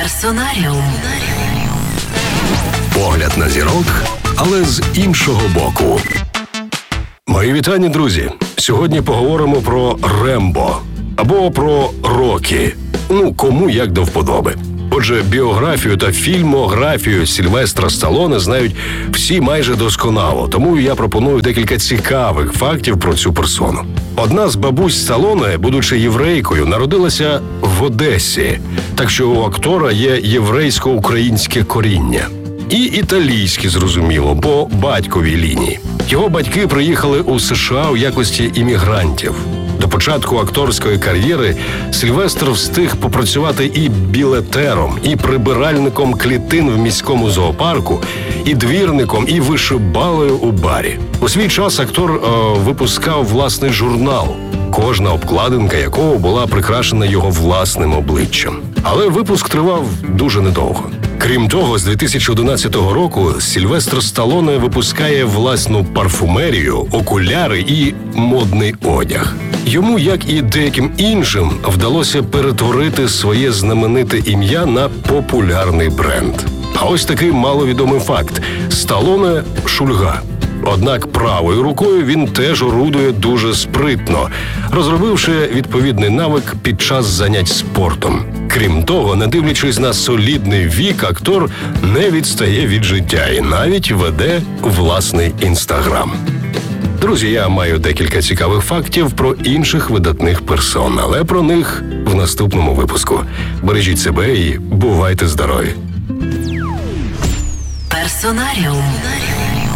Персонаріум. Погляд на зірок, але з іншого боку. Мої вітання, друзі. Сьогодні поговоримо про Рембо або про Рокі. Кому як до вподоби. Отже, біографію та фільмографію Сільвестра Сталлоне знають всі майже досконало, тому я пропоную декілька цікавих фактів про цю персону. Одна з бабусь Сталлоне, будучи єврейкою, народилася в Одесі, так що у актора є єврейсько-українське коріння. І італійське, зрозуміло, по батьковій лінії. Його батьки приїхали у США у якості іммігрантів. До початку акторської кар'єри Сільвестр встиг попрацювати і білетером, і прибиральником клітин в міському зоопарку, і двірником, і вишибалою у барі. У свій час актор випускав власний журнал, кожна обкладинка якого була прикрашена його власним обличчям. Але випуск тривав дуже недовго. Крім того, з 2011 року Сільвестр Сталлоне випускає власну парфумерію, окуляри і модний одяг. Йому, як і деяким іншим, вдалося перетворити своє знамените ім'я на популярний бренд. А ось такий маловідомий факт – Сталлоне – шульга. Однак правою рукою він теж орудує дуже спритно, розробивши відповідний навик під час занять спортом. Крім того, не дивлячись на солідний вік, актор не відстає від життя і навіть веде власний інстаграм. Друзі, я маю декілька цікавих фактів про інших видатних персон, але про них в наступному випуску. Бережіть себе і бувайте здорові! Персонаріум.